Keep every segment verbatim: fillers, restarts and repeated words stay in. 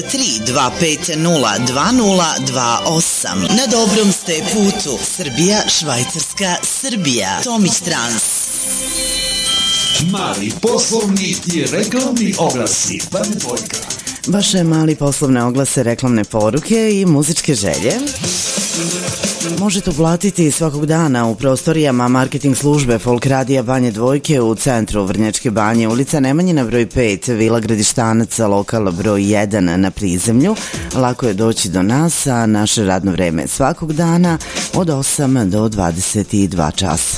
tri dva pet nula dva nula dva osam. Na dobrom ste putu. Srbija, Švajcarska, Srbija. Tomić Trans. Mali poslovni i reklamni oglasi. Bane Dvojka. Vaše mali poslovne oglase, reklamne poruke i muzičke želje možete uplatiti svakog dana u prostorijama marketing službe Folk Radija Banje Dvojke u centru Vrnjačke Banje, ulica Nemanjina broj pet, Vila Gradištanaca, lokal broj jedan na prizemlju. Lako je doći do nas, a naše radno vreme svakog dana od osam do dvadeset dva časa.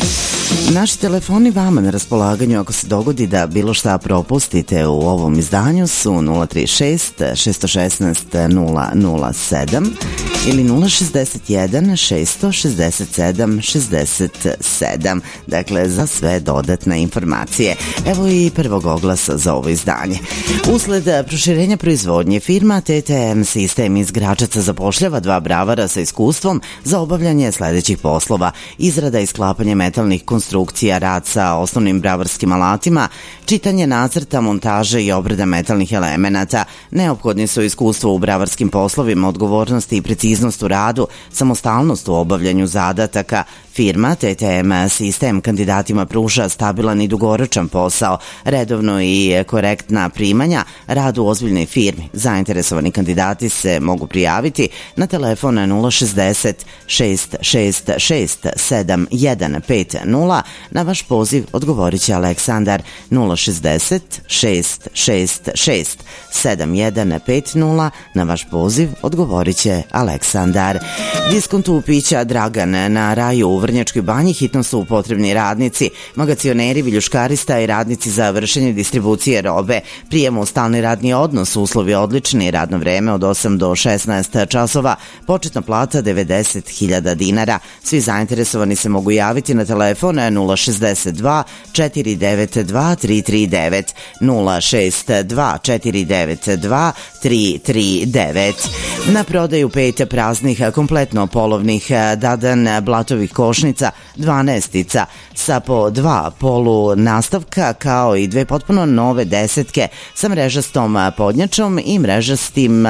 Naši telefoni vama na raspolaganju ako se dogodi da bilo šta propustite u ovom izdanju su nula tri šest šest jedan šest nula nula sedam ili nula šezdeset jedan šest šezdeset sedam šezdeset sedam. Dakle, za sve dodatne informacije. Evo i prvog oglasa za ovo izdanje. Usled proširenja proizvodnje, firma T T M Sistem iz Gračaca zapošljava dva bravara sa iskustvom za obavljanje sledećih poslova: izrada i sklapanje metalnih konstrukcija, rad sa osnovnim bravarskim alatima, čitanje nacrta, montaža i obrada metalnih elemenata. Neophodni su iskustvo u bravarskim poslovima, odgovornosti i preciznost u radu, samostalnost u obavljanju zadataka. Firma T T M Sistem kandidatima pruža stabilan i dugoročan posao, redovno i korektna primanja, rad u ozbiljnoj firmi. Zainteresovani kandidati se mogu prijaviti na telefon nula šezdeset šest šest šest sedam jedan pet nula. Na vaš poziv odgovorit će Aleksandar. Nula šezdeset šest šest šest sedam jedan pet nula. Na vaš poziv odgovorit će Aleksandar. Diskontu pića Dragan na Raju u Vrnjačkoj Banji hitno su potrebni radnici, magacioneri, viljuškarista i radnici za vršenje distribucije robe. Prijem u stalni radni odnos, uslovi odlični, radno vreme od osam do šesnaest časova, početna plata devedeset hiljada dinara. Svi zainteresovani se mogu javiti na telefon nula šezdeset dva četiri devet dva tri tri devet, nula šest dva četiri devet dva tri tri devet. Na prodaju pet praznih kompletno polovnih dadan blatovih košnica, dvanaestica sa po dva polu nastavka, kao i dve potpuno nove desetke sa mrežastom podnjačom i mrežastim,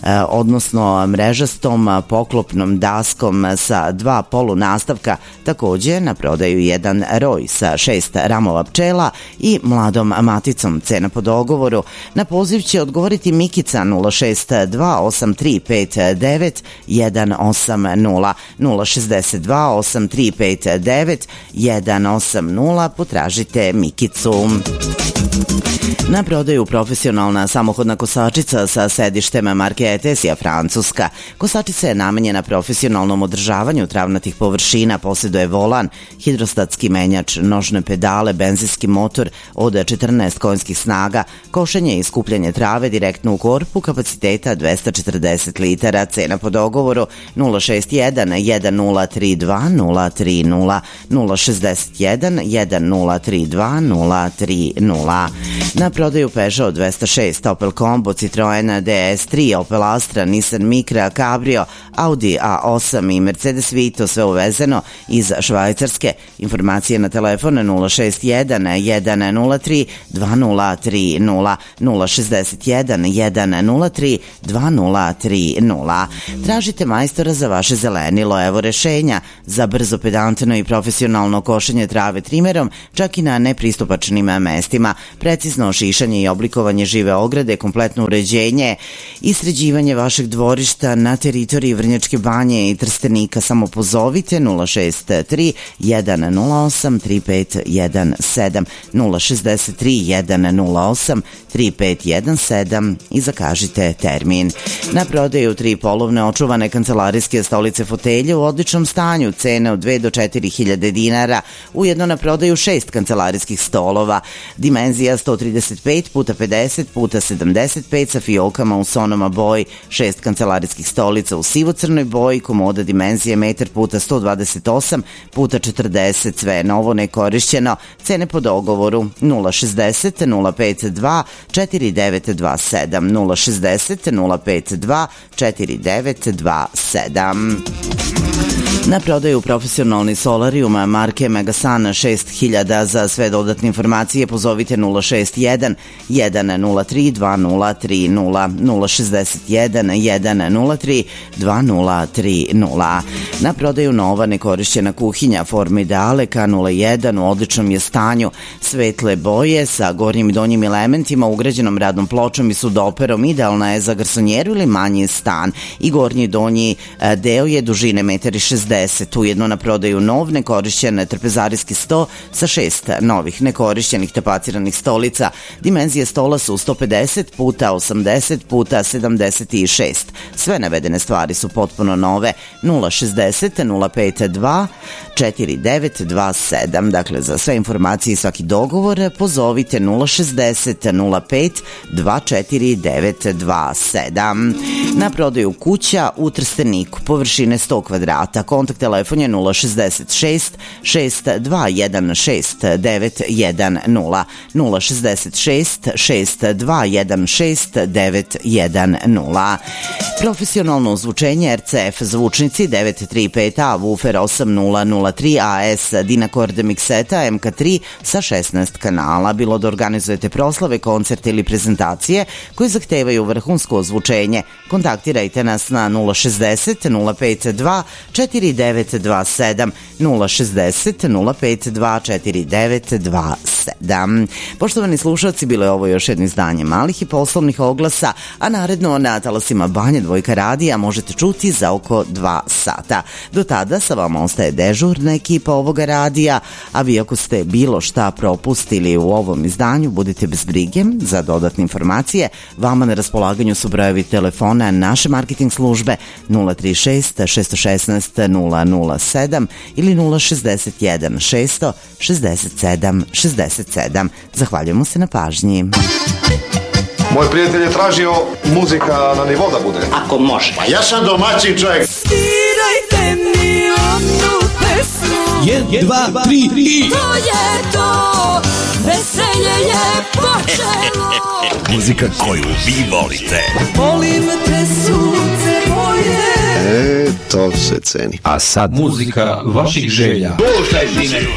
odnosno mrežastom poklopnom daskom sa dva polu nastavka. Takođe na prodaju jedan roj sa šest ramova pčela i mladom maticom. Cena po dogovoru. Na poziv će odgovoriti Mikica. Nula šest dva osam tri pet devet jedan osam nula, nula šezdeset dva osam tri pet devet jedan osam nula. Potražite Mikicu. Na prodaju profesionalna samohodna kosačica sa sedištem marke Etesija, Francuska. Kosačica je namenjena profesionalnom održavanju travnatih površina, posjeduje volan, hidrostatski menjač, nožne pedale, benzinski motor od četrnaest konjskih snaga, košenje i skupljanje trave direktno u korpu, kapaciteta dvesta četrdeset litara. Cena po dogovoru nula šest jedan jedan nula tri dva nula tri nula, nula šezdeset jedan jedan nula tri dva nula tri nula. Na prodaju Peugeot dvesta šest, Opel Combo, Citroen D S tri, Opel Astra, Nissan Micra, Cabrio, Audi A osam i Mercedes Vito, sve uvezeno iz Švajcarske. Informacije na telefon nula šest jedan jedan nula tri dva nula tri nula, nula šezdeset jedan jedan nula tri dva nula tri nula. Tražite majstora za vaše zelenilo. Evo rešenja za brzo, pedantno i profesionalno košenje trave trimerom, čak i na nepristupačnim mestima. Precizno šišanje i oblikovanje žive ograde, kompletno uređenje i sređivanje vašeg dvorišta na teritoriji Vrnjačke Banje i Trstenika. Samo pozovite nula šest tri jedan nula osam tri pet jedan sedam, nula šezdeset tri jedan nula osam tri pet jedan sedam i zakažite termin. Na prodaju tri polovne očuvane kancelarijske stolice, fotelje u odličnom stanju, cene od dve do četiri hiljade dinara. Ujedno na prodaju šest kancelarijskih stolova, dimenzija sto trideset pet puta pedeset puta sedamdeset pet sa fiokama u sonoma boji, šest kancelarijskih stolica u sivo-crnoj boji, komoda dimenzije metar puta sto dvadeset osam puta četrdeset, sve novo, nekorišćeno. Cene po dogovoru nula šezdeset nula pet dva četiri devet dva sedam, nula šezdeset nula pet dva četiri devet dva sedam. Na prodaju profesionalni solarium marke Megasan šest hiljada. Za sve dodatne informacije pozovite nula šest jedan jedan nula tri dva nula tri nula nula šest jedan jedan nula tri dva nula tri nula. Na prodaju nova nekorišćena kuhinja Formidale K nula jedan u odličnom je stanju, svetle boje sa gornjim i donjim elementima, ugrađenom radnom pločom i sudoperom, idealna je za garsonjeru ili manji stan i gornji i donji deo je dužine jedan šezdeset. Ujedno na prodaju nov nekorišćen trpezarijski sto sa šest novih nekorišćenih tapaciranih stolica. Dimenzije stola su sto pedeset puta osamdeset puta sedamdeset šest. Sve navedene stvari su potpuno nove. Nula šezdeset nula pet dva četiri devet dva sedam. Dakle, za sve informacije i svaki dogovor pozovite nula šezdeset nula pet dva četiri devet dva sedam. Na prodaju kuća u Trsteniku, površine sto kvadrata. Kontakt telefon je nula šezdeset šest šest dva jedan šest devet jedan nula nula šezdeset šest šest dva jedan šest devet jedan nula. Profesionalno zvučenje R C F zvučnici devet tri pet A, Woofer osam nula nula tri A S, Dynacord mikseta M K tri sa šesnaest kanala. Bilo da organizujete proslave, koncerte ili prezentacije koji zahtevaju vrhunsko ozvučenje, kontaktirajte nas na nula šezdeset nula pet dva četiri devet dva sedam nula šezdeset nula pet dva četiri devet dva sedam. Poštovani slušalci, bilo je ovo još jedno izdanje malih i poslovnih oglasa, a naredno na talasima Banje Dvojka radija možete čuti za oko dva sata. Do tada sa vama ostaje dežurna ekipa ovoga radija, a vi ako ste bilo šta propustili u ovom izdanju, budite bez brige. Za dodatne informacije vama na raspolaganju su brojevi telefona naše marketing službe nula tri šest šest jedan šest nula nula sedam ili nula šezdeset jedan šest šezdeset sedam šezdeset sedam. Zahvaljujemo se na pažnji. Moj prijatelj je tražio muzika na nivo da bude. Ako može. Pa ja sam domaćin čovjek. Svirajte mi onu pesmu. Jedan, dva, tri i... To je to, veselje je počelo. Muzika koju vi volite. Volim te sunce moje. E, to se ceni. A sad muzika vaših želja. Puštaj, sine.